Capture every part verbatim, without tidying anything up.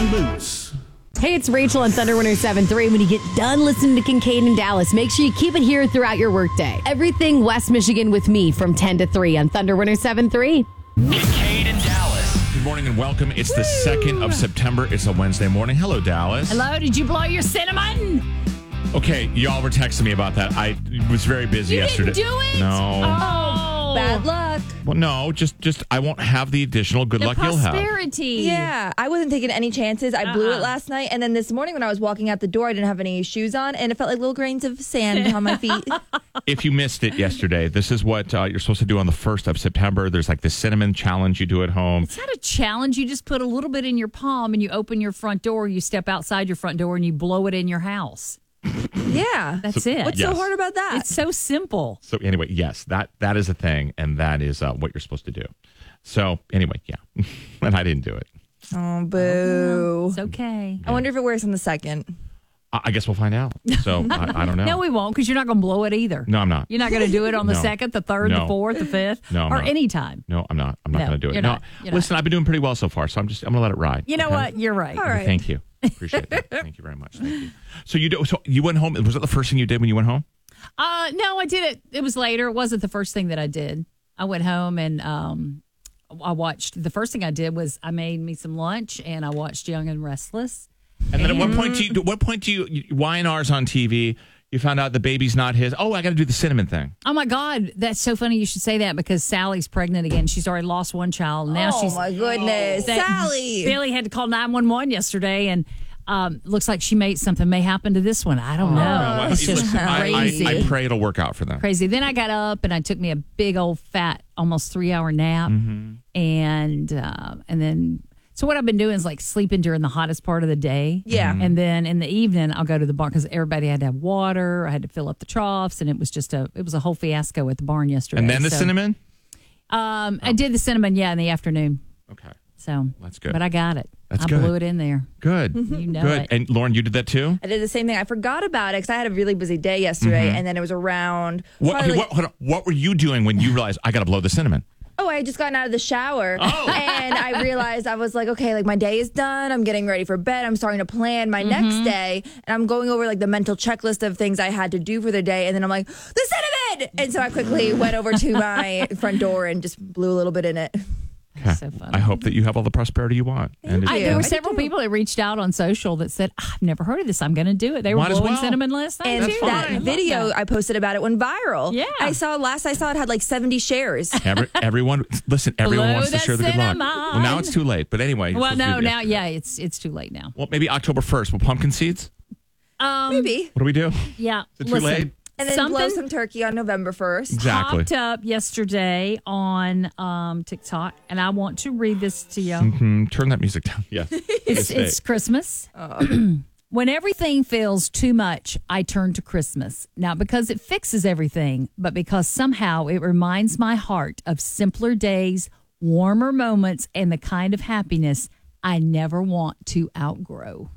on Boots. Hey, it's Rachel on Thunder one oh seven point three. When you get done listening to Kincaid and Dallas, make sure you keep it here throughout your workday. Everything West Michigan with me from ten to three on Thunder one oh seven point three. Kincaid and Dallas. Good morning and welcome. It's the second of September. It's a Wednesday morning. Hello, Dallas. Hello, did you blow your cinnamon? Okay, y'all were texting me about that. I was very busy You yesterday. didn't do it? No. Oh, Bad luck. Well, no, just just I won't have the additional good the luck you'll have. prosperity. Yeah, I wasn't taking any chances. I blew Uh-uh. it last night, and then this morning when I was walking out the door, I didn't have any shoes on, and it felt like little grains of sand on my feet. If you missed it yesterday, this is what uh, you're supposed to do on the first of September. There's like this cinnamon challenge you do at home. It's not a challenge. You just put a little bit in your palm and you open your front door. You step outside your front door and you blow it in your house. Yeah, That's it. What's Yes. so hard about that? It's so simple. So anyway, yes, that that is a thing, and that is uh, what you're supposed to do. So anyway, yeah, and I didn't do it. oh, boo. It's okay. I wonder if it works on the second. I, I guess we'll find out. So I, I don't know. No, we won't because you're not going to blow it either. No, I'm not. You're not going to do it on the No. second, the third, No. the fourth, the fifth, No, I'm or not. any time. No, I'm not. I'm not No, going to do it. you're no, not. You're listen, I've been doing pretty well so far, so I'm just I'm going to let it ride. You know okay? what? You're right. All right. Thank you. Appreciate that. Thank you very much. Thank you. So you do. So you went home. Was that the first thing you did when you went home? Uh, no, I did it. It was later. It wasn't the first thing that I did. I went home and um, I watched. The first thing I did was I made me some lunch and I watched Young and Restless. And then at what point do you? At what point do you? Y and R's on T V. You found out the baby's not his. Oh, I got to do the cinnamon thing. Oh my God, that's so funny you should say that because Sally's pregnant again. She's already lost one child. Now oh, she's my goodness. that- Sally. Billy had to call nine one one yesterday, and um, looks like she may something may happen to this one. I don't know. Well, It's just listen, I, I, crazy, I pray it'll work out for them. crazy. Then I got up and I took me a big old fat, almost three hour nap, Mm-hmm. and uh, and then. So what I've been doing is like sleeping during the hottest part of the day. Yeah. Mm-hmm. And then in the evening I'll go to the barn because everybody had to have water. I had to fill up the troughs, and it was just a it was a whole fiasco at the barn yesterday. And then the So, cinnamon. Um, I did the cinnamon, yeah, in the afternoon. Okay, So That's good. But I got it. That's I good. blew it in there. good. You know Good. it. And Lauren, you did that too. I did the same thing. I forgot about it because I had a really busy day yesterday, and then it was around. What, probably okay, like- what, hold on. What were you doing when you realized I got to blow the cinnamon? Oh, I had just gotten out of the shower. Oh. And I realized I was like, okay, like my day is done. I'm getting ready for bed. I'm starting to plan my next day. And I'm going over like the mental checklist of things I had to do for the day. And then I'm like, the cinnamon! And so I quickly went over to my front door and just blew a little bit in it. Okay. So funny. I hope that you have all the prosperity you want. And Thank I, it- you. there were I did several too. people that reached out on social that said, I've never heard of this. I'm going to do it. They were Might as blowing well. cinnamon last night. And too. that I love video that. I posted about it went viral. Yeah. I saw last I saw it had like seventy shares. Every, everyone, listen. Everyone Blow wants to the share the good luck. cinnamon. Well, now it's too late. But anyway, you're Well, supposed to no, do it now, yesterday. yeah, it's it's too late now. Well, maybe October first. Well, pumpkin seeds. Um, Maybe. What do we do? Yeah. Is it too listen, late? And then something blow some turkey on November first. Exactly. popped up yesterday on um, TikTok, and I want to read this to you. Hmm, turn that music down. Yeah. It's, it's Christmas. When everything feels too much, I turn to Christmas. Not because it fixes everything, but because somehow it reminds my heart of simpler days, warmer moments, and the kind of happiness I never want to outgrow.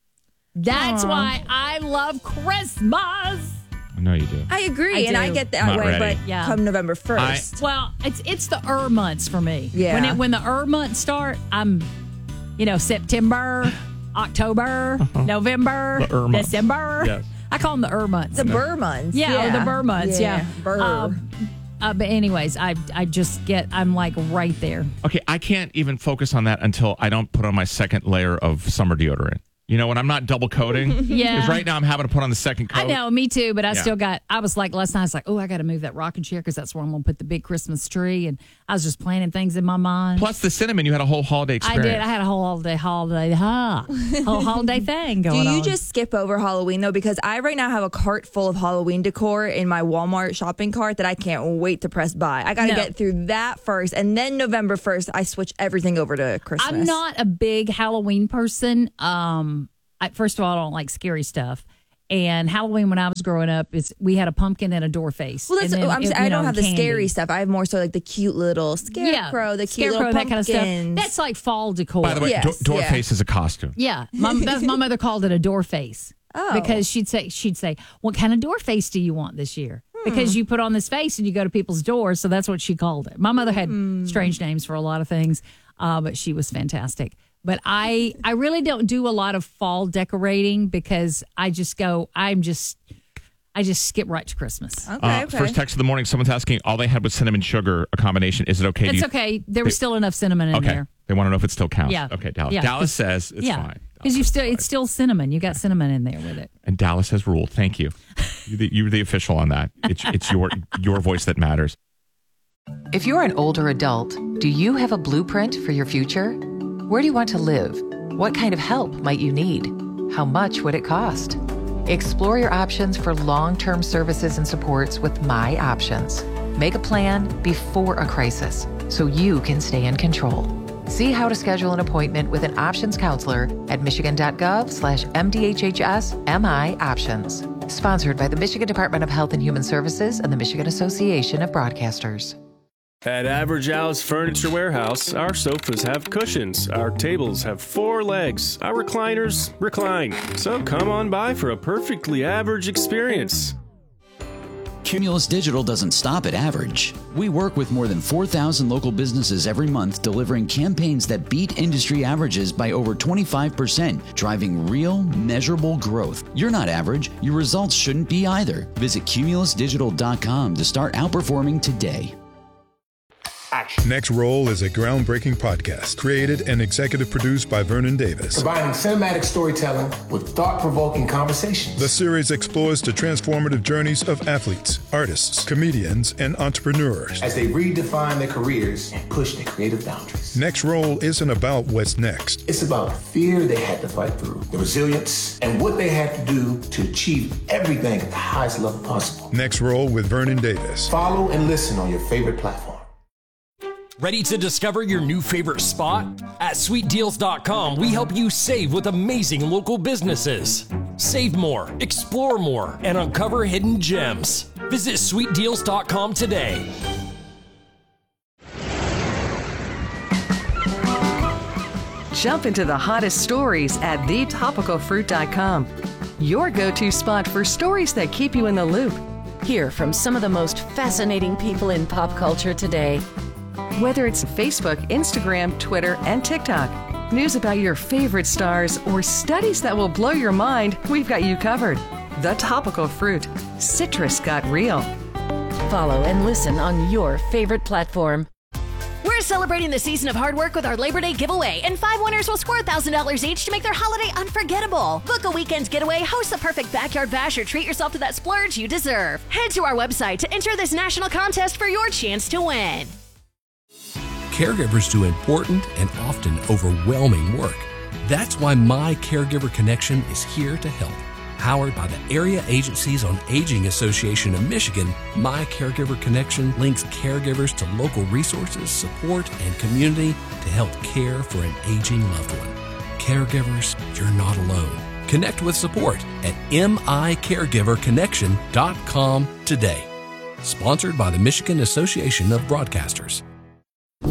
That's why I love Christmas. I know you do. I agree, I and do. I get that Not way, ready. but Yeah. come November first. Well, it's it's the er months for me. Yeah. When it, when the er months start, I'm, you know, September, October, November, The er months. December. Yes. I call them the er months. the Burr months. yeah, or the Burr months. Yeah. Burr. Um, uh, but anyways, I I just get I'm like right there. Okay, I can't even focus on that until I don't put on my second layer of summer deodorant. You know, when I'm not double coating. Yeah. Because right now I'm having to put on the second coat. I know, me too, but I Yeah. still got, I was like, last night, I was like, oh, I got to move that rocking chair because that's where I'm going to put the big Christmas tree. And I was just planning things in my mind. Plus the cinnamon, you had a whole holiday I experience. did. I had a whole holiday, holiday, huh? whole holiday thing Do going on. you just skip over Halloween though? Because I right now have a cart full of Halloween decor in my Walmart shopping cart that I can't wait to press buy. I got to No. get through that first, and then November first, I switch everything over to Christmas. I'm not a big Halloween person. Um, I, first of all, I don't like scary stuff. And Halloween, when I was growing up, it's we had a pumpkin and a door face. Well, that's, and then I'm, it- I you don't know, have the candy. scary stuff. I have more so like the cute little scarecrow, the cute Scarecrow, little that kind of stuff. pumpkins. That's like fall decor. By the way, Yes, door, door yeah. face is a costume. Yeah, my, that's, my mother called it a door face. Oh. Because she'd say, she'd say, what kind of door face do you want this year? Hmm. Because you put on this face and you go to people's doors, so that's what she called it. My mother had Hmm. strange names for a lot of things, uh, but she was fantastic. But I, I really don't do a lot of fall decorating because I just go, I'm just, I just skip right to Christmas. Okay, Uh, okay. First text of the morning, someone's asking, all they had was cinnamon sugar, a combination. Is it okay? Do It's you- okay. There was still enough cinnamon in Okay. there. They want to know if it still counts. Yeah. Okay, Dallas. Yeah, Dallas 'cause- says it's yeah. fine. Because you Dallas still, is it's fine. still cinnamon. You got cinnamon in there with it. And Dallas has ruled. Thank you. You're the, you're the official on that. It's, it's your your voice that matters. If you're an older adult, do you have a blueprint for your future? Where do you want to live? What kind of help might you need? How much would it cost? Explore your options for long-term services and supports with My Options. Make a plan before a crisis so you can stay in control. See how to schedule an appointment with an options counselor at michigan.gov slash MDHHS MI Options. Sponsored by the Michigan Department of Health and Human Services and the Michigan Association of Broadcasters. At Average Al's Furniture Warehouse, our sofas have cushions, our tables have four legs, our recliners recline. So come on by for a perfectly average experience. Cumulus Digital doesn't stop at average. We work with more than four thousand local businesses every month, delivering campaigns that beat industry averages by over twenty-five percent, driving real, measurable growth. You're not average. Your results shouldn't be either. Visit cumulus digital dot com to start outperforming today. Next Roll is a groundbreaking podcast created and executive produced by Vernon Davis. Combining cinematic storytelling with thought-provoking conversations. The series explores the transformative journeys of athletes, artists, comedians, and entrepreneurs as they redefine their careers and push their creative boundaries. Next Roll isn't about what's next. It's about the fear they had to fight through, the resilience, and what they had to do to achieve everything at the highest level possible. Next Roll with Vernon Davis. Follow and listen on your favorite platform. Ready to discover your new favorite spot? At sweet deals dot com, we help you save with amazing local businesses. Save more, explore more, and uncover hidden gems. Visit sweet deals dot com today. Jump into the hottest stories at the topical fruit dot com. Your go-to spot for stories that keep you in the loop. Hear from some of the most fascinating people in pop culture today. Whether it's Facebook, Instagram, Twitter, and TikTok, news about your favorite stars, or studies that will blow your mind, we've got you covered. The Topical Fruit. Citrus got real. Follow and listen on your favorite platform. We're celebrating the season of hard work with our Labor Day giveaway, and five winners will score one thousand dollars each to make their holiday unforgettable. Book a weekend's getaway, host the perfect backyard bash, or treat yourself to that splurge you deserve. Head to our website to enter this national contest for your chance to win. Caregivers do important and often overwhelming work. That's why My Caregiver Connection is here to help. Powered by the Area Agencies on Aging Association of Michigan, My Caregiver Connection links caregivers to local resources, support, and community to help care for an aging loved one. Caregivers, you're not alone. Connect with support at m i caregiver connection dot com today. Sponsored by the Michigan Association of Broadcasters.